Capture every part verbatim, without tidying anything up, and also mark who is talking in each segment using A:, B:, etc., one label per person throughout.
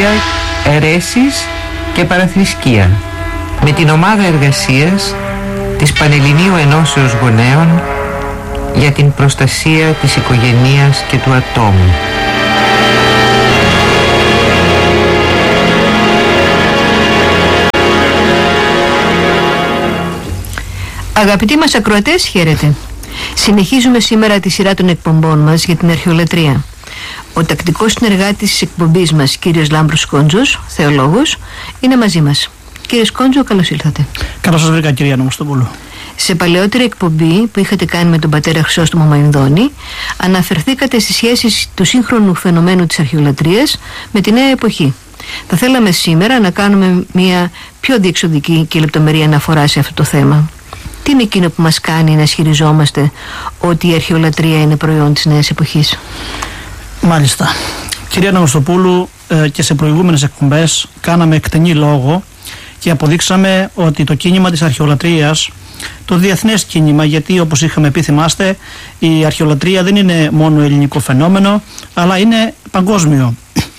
A: ουσία αιρέσεις και παραθρησκεία, με την ομάδα εργασίας της Πανελληνίου Ενώσεως Γονέων για την προστασία της οικογενείας και του ατόμου.
B: Αγαπητοί μας ακροατές, χαίρετε. Συνεχίζουμε σήμερα τη σειρά των εκπομπών μας για την αρχαιολατρεία. Ο τακτικός συνεργάτης της εκπομπής μας, κύριος Λάμπρος Σκόντζος, θεολόγος, είναι μαζί μας. Κύριε Σκόντζο, καλώς ήλθατε.
C: Καλώς σας βρήκα, κυρία Νομοστοπούλου.
B: Σε παλαιότερη εκπομπή που είχατε κάνει με τον πατέρα Χρυσόστομο Μαϊνδώνη, αναφερθήκατε στις σχέσεις του σύγχρονου φαινομένου της αρχαιολατρείας με τη νέα εποχή. Θα θέλαμε σήμερα να κάνουμε μια πιο διεξοδική και λεπτομερή αναφορά σε αυτό το θέμα. Τι είναι εκείνο που μας κάνει να ισχυριζόμαστε ότι η αρχαιολατρεία είναι προϊόν της νέας εποχής?
C: Μάλιστα. Κυρία Νομοστοπούλου, ε, και σε προηγούμενες εκπομπές κάναμε εκτενή λόγο και αποδείξαμε ότι το κίνημα της αρχαιολατρείας, το διεθνές κίνημα, γιατί όπως είχαμε πει, θυμάστε, η αρχαιολατρεία δεν είναι μόνο ελληνικό φαινόμενο, αλλά είναι παγκόσμιο.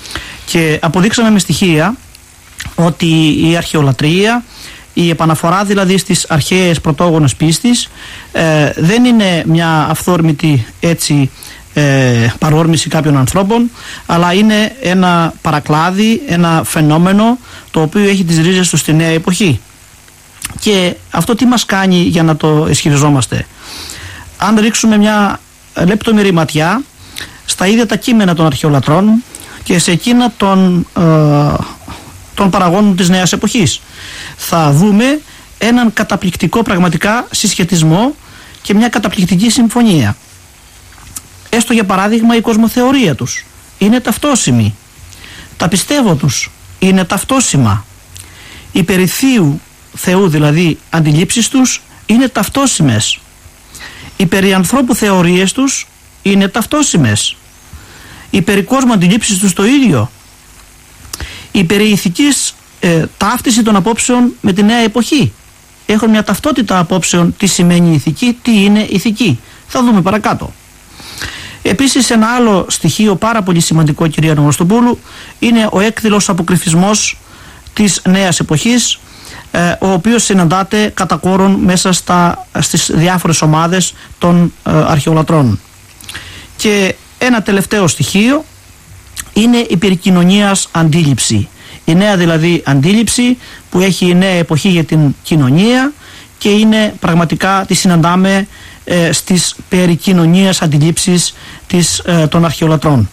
C: Και αποδείξαμε με στοιχεία ότι η αρχαιολατρεία, η επαναφορά δηλαδή στις αρχαίες πρωτόγονες πίστης, ε, δεν είναι μια αυθόρμητη έτσι ε, παρόρμηση κάποιων ανθρώπων, αλλά είναι ένα παρακλάδι, ένα φαινόμενο το οποίο έχει τις ρίζες του στη νέα εποχή. Και αυτό τι μας κάνει για να το ισχυριζόμαστε? Αν ρίξουμε μια λεπτομερή ματιά στα ίδια τα κείμενα των αρχαιολατρών και σε εκείνα των, ε, των παραγόνων της νέας εποχής, θα δούμε έναν καταπληκτικό πραγματικά συσχετισμό και μια καταπληκτική συμφωνία. Έστω για παράδειγμα η κοσμοθεωρία τους είναι ταυτόσιμη, τα πιστεύω τους είναι ταυτόσιμα, οι περί θείου, Θεού δηλαδή αντιλήψεις τους είναι ταυτόσιμες, οι περί ανθρώπου θεωρίες τους είναι ταυτόσιμες, οι περί κόσμου αντιλήψεις τους το ίδιο, η περί ηθικής ε, ταύτιση των απόψεων με τη νέα εποχή. Έχουν μια ταυτότητα απόψεων τι σημαίνει ηθική, τι είναι ηθική. Θα δούμε παρακάτω. Επίσης ένα άλλο στοιχείο πάρα πολύ σημαντικό, κυρία Νομοστοπούλου, είναι ο έκδηλος αποκρυφισμός της νέας εποχής, ε, ο οποίος συναντάται κατά κόρον μέσα στα, στις διάφορες ομάδες των ε, αρχαιολατρών. Και ένα τελευταίο στοιχείο είναι η περικοινωνίας αντίληψη. Η νέα δηλαδή αντίληψη που έχει η νέα εποχή για την κοινωνία και είναι πραγματικά τη συναντάμε ε, στις περικοινωνίας αντιλήψεις της, ε, των αρχαιολατρών.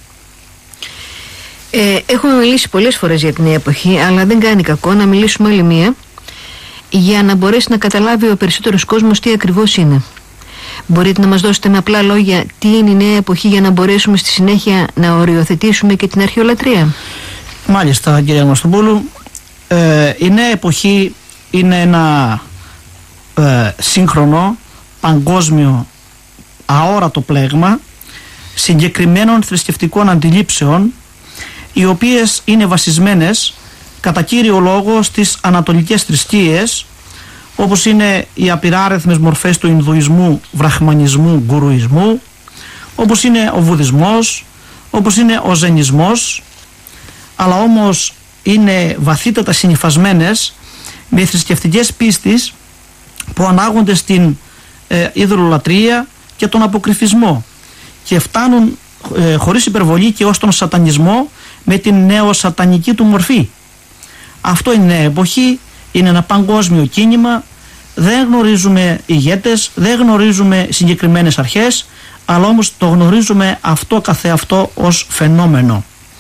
B: Ε, έχουμε μιλήσει πολλές φορές για την νέα εποχή, αλλά δεν κάνει κακό να μιλήσουμε άλλη μία για να μπορέσει να καταλάβει ο περισσότερος κόσμος τι ακριβώς είναι. Μπορείτε να μας δώσετε με απλά λόγια τι είναι η νέα εποχή για να μπορέσουμε στη συνέχεια να οριοθετήσουμε και την αρχαιολατρεία?
C: Μάλιστα, κυρία Νομοστοπούλου, ε, η νέα εποχή είναι ένα ε, σύγχρονο, παγκόσμιο, αόρατο πλέγμα συγκεκριμένων θρησκευτικών αντιλήψεων, οι οποίες είναι βασισμένες κατά κύριο λόγο στις ανατολικές θρησκείες, όπως είναι οι απειράριθμες μορφές του Ινδουισμού, Βραχμανισμού, Γκουρουισμού, όπως είναι ο Βουδισμός, όπως είναι ο Ζενισμός, αλλά όμως είναι βαθύτατα συνυφασμένες με θρησκευτικές πίστεις που ανάγονται στην ε, ειδωλολατρεία και τον αποκρυφισμό και φτάνουν ε, χωρίς υπερβολή και ως τον σατανισμό με την νεοσατανική του μορφή. Αυτό είναι η νέα εποχή, είναι ένα παγκόσμιο κίνημα, δεν γνωρίζουμε ηγέτες, δεν γνωρίζουμε συγκεκριμένες αρχές, αλλά όμως το γνωρίζουμε αυτό καθεαυτό ως φαινόμενο.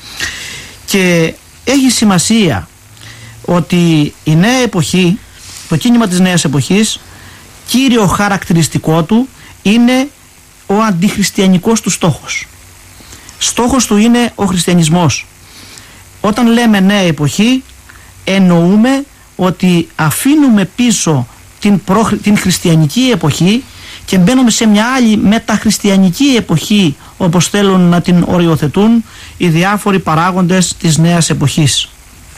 C: Και έχει σημασία ότι η νέα εποχή, το κίνημα της νέας εποχής, κύριο χαρακτηριστικό του είναι ο αντιχριστιανικός του στόχος. Στόχος του είναι ο χριστιανισμός. Όταν λέμε νέα εποχή, εννοούμε ότι αφήνουμε πίσω την, προ, την χριστιανική εποχή και μπαίνουμε σε μια άλλη μεταχριστιανική εποχή, όπως θέλουν να την οριοθετούν οι διάφοροι παράγοντες της νέας εποχής.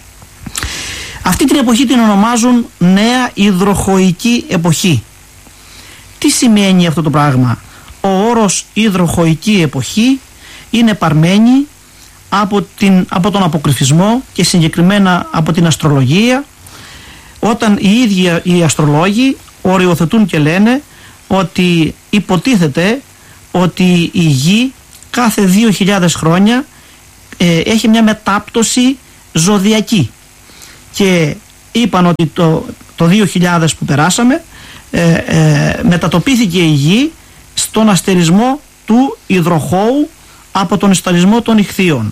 C: Αυτή την εποχή την ονομάζουν νέα υδροχοϊκή εποχή. Τι σημαίνει αυτό το πράγμα? Ο όρος υδροχοϊκή εποχή είναι παρμένη από, την, από τον αποκρυφισμό και συγκεκριμένα από την αστρολογία, όταν οι ίδιοι οι αστρολόγοι οριοθετούν και λένε ότι υποτίθεται ότι η γη κάθε δύο χιλιάδες χρόνια ε, έχει μια μετάπτωση ζωδιακή, και είπαν ότι το, το δύο χιλιάδες που περάσαμε ε, ε, μετατοπίθηκε η γη στον αστερισμό του υδροχόου από τον αστερισμό των Ιχθύων.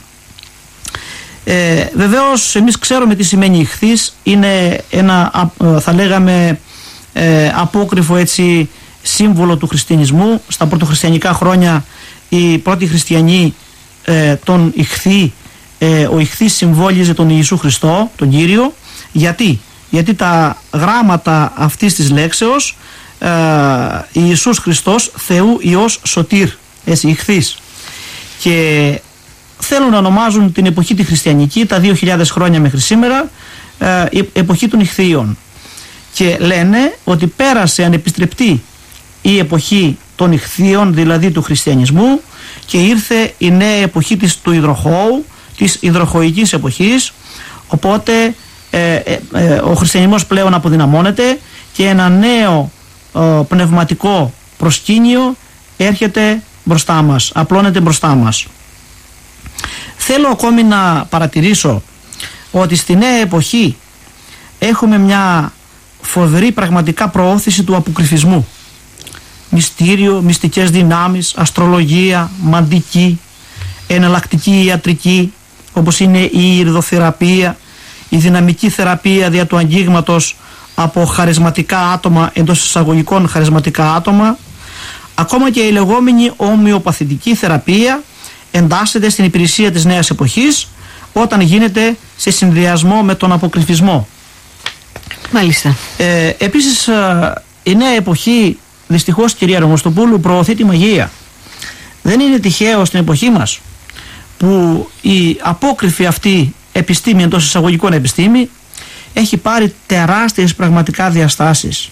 C: Ε, βεβαίως εμείς ξέρουμε τι σημαίνει Ιχθύς, είναι ένα, θα λέγαμε, ε, απόκρυφο έτσι σύμβολο του χριστιανισμού. Στα πρωτοχριστιανικά χρόνια οι πρώτοι χριστιανοί ε, τον Ιχθύ, ε, ο Ιχθύς συμβόλιζε τον Ιησού Χριστό, τον Κύριο. Γιατί, Γιατί τα γράμματα αυτής της λέξεως ε, Ιησούς Χριστός Θεού Υιός Σωτήρ, έτσι, Ιχθύς, και θέλουν να ονομάζουν την εποχή τη χριστιανική, τα δύο χιλιάδες χρόνια μέχρι σήμερα, ε, εποχή των Ιχθύων, και λένε ότι πέρασε ανεπιστρεπτή η εποχή των Ιχθύων, δηλαδή του χριστιανισμού, και ήρθε η νέα εποχή της, του υδροχόου, της υδροχοϊκής εποχής. Οπότε ε, ε, ε, ο χριστιανισμός πλέον αποδυναμώνεται και ένα νέο ε, πνευματικό προσκήνιο έρχεται μπροστά μας, απλώνεται μπροστά μας. Θέλω ακόμη να παρατηρήσω ότι στη νέα εποχή έχουμε μια φοβερή πραγματικά προώθηση του αποκρυφισμού. Μυστήριο, μυστικές δυνάμεις, αστρολογία, μαντική, εναλλακτική ιατρική, όπως είναι η ηρδοθεραπεία, η δυναμική θεραπεία δια του αγγίγματος από χαρισματικά άτομα, εντός εισαγωγικών χαρισματικά άτομα, ακόμα και η λεγόμενη ομοιοπαθητική θεραπεία εντάσσεται στην υπηρεσία της νέας εποχής όταν γίνεται σε συνδυασμό με τον αποκρυφισμό. Μάλιστα. Ε, επίσης η νέα εποχή, δυστυχώς, κυρία Ρομοστοπούλου, προωθεί τη μαγεία. Δεν είναι τυχαίο στην εποχή μας που η απόκρυφη αυτή επιστήμη, εντός εισαγωγικών επιστήμη, έχει πάρει τεράστιες πραγματικά διαστάσεις.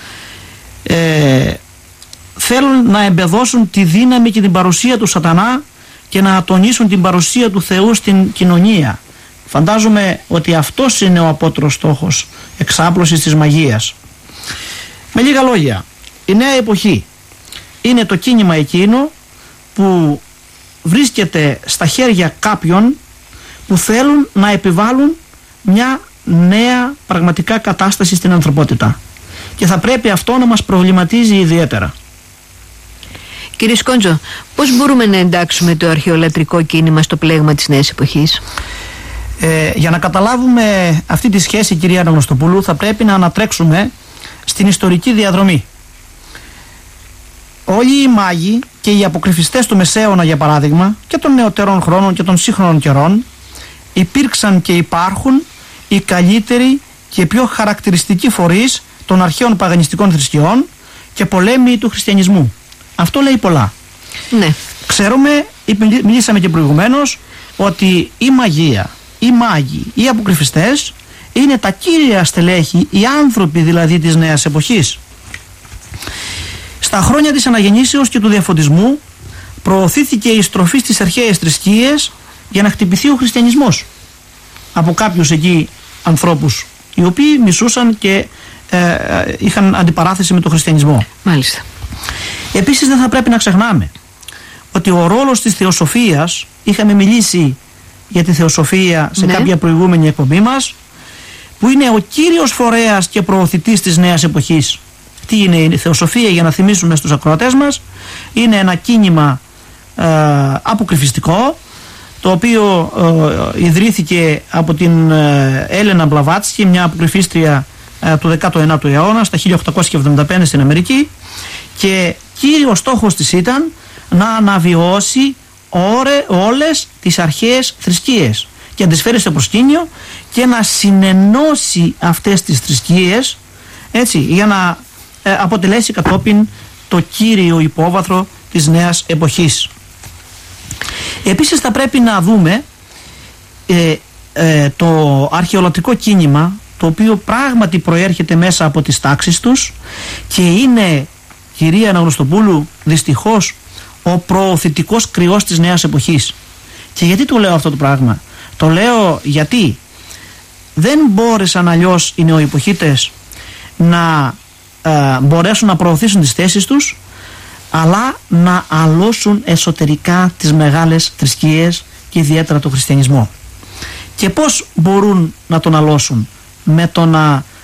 C: Ε, θέλουν να εμπεδώσουν τη δύναμη και την παρουσία του σατανά και να τονίσουν την παρουσία του Θεού στην κοινωνία. Φαντάζομαι ότι αυτός είναι ο απότερος στόχος εξάπλωσης της μαγείας. Με λίγα λόγια, η νέα εποχή είναι το κίνημα εκείνο που βρίσκεται στα χέρια κάποιων που θέλουν να επιβάλλουν μια νέα πραγματικά κατάσταση στην ανθρωπότητα, και θα πρέπει αυτό να μας προβληματίζει ιδιαίτερα.
B: Κύριε Σκόντζο, πώς μπορούμε να εντάξουμε το αρχαιολατρικό κίνημα στο πλέγμα της νέας εποχής?
C: Ε, για να καταλάβουμε αυτή τη σχέση, κυρία Αναγνωστοπούλου, θα πρέπει να ανατρέξουμε στην ιστορική διαδρομή. Όλοι οι μάγοι και οι αποκρυφιστές του Μεσαίωνα, για παράδειγμα, και των νεωτερών χρόνων και των σύγχρονων καιρών, υπήρξαν και υπάρχουν οι καλύτεροι και πιο χαρακτηριστικοί φορείς των αρχαίων παγανιστικών θρησκειών και πολέμοι του χριστιανισμού. Αυτό λέει πολλά.
B: Ναι.
C: Ξέρουμε, μιλήσαμε και προηγουμένως, ότι η μαγεία, οι μάγοι, οι αποκρυφιστές είναι τα κύρια στελέχη, οι άνθρωποι δηλαδή της νέας εποχής. Στα χρόνια της αναγεννήσεως και του διαφωτισμού προωθήθηκε η στροφή στις αρχαίες θρησκείες για να χτυπηθεί ο χριστιανισμός από κάποιους εκεί ανθρώπους οι οποίοι μισούσαν και ε, ε, είχαν αντιπαράθεση με τον χριστιανισμό.
B: Μάλιστα.
C: Επίσης δεν θα πρέπει να ξεχνάμε ότι ο ρόλος της θεοσοφίας, είχαμε μιλήσει για τη θεοσοφία σε ναι. κάποια προηγούμενη εκπομπή μας, που είναι ο κύριος φορέας και προωθητής της νέας εποχής. Τι είναι η θεοσοφία, για να θυμίσουμε στους ακροατές μας? Είναι ένα κίνημα ε, αποκρυφιστικό, το οποίο ε, ιδρύθηκε από την ε, Έλενα Μπλαβάτσκι, μια αποκρυφίστρια ε, του δέκατου ενάτου αιώνα, στα χίλια οκτακόσια εβδομήντα πέντε στην Αμερική, και κύριος στόχος της ήταν να αναβιώσει όρε, όλες τις αρχαίες θρησκείες και να τις φέρει στο προσκήνιο και να συνενώσει αυτές τις θρησκείες, έτσι, για να ε, αποτελέσει κατόπιν το κύριο υπόβαθρο της νέας εποχής. Επίσης θα πρέπει να δούμε ε, ε, το αρχαιολατρικό κίνημα, το οποίο πράγματι προέρχεται μέσα από τις τάξεις τους και είναι, κυρία Αναγνωστοπούλου, δυστυχώς ο προωθητικός κρυός της νέας εποχής, Και γιατί το λέω αυτό το πράγμα? Το λέω γιατί δεν μπόρεσαν αλλιώς οι νεοϋποχίτες να ε, μπορέσουν να προωθήσουν τις θέσεις τους, αλλά να αλώσουν εσωτερικά τις μεγάλες θρησκείες και ιδιαίτερα τον χριστιανισμό. Και πώς μπορούν να τον αλώσουν? Με το να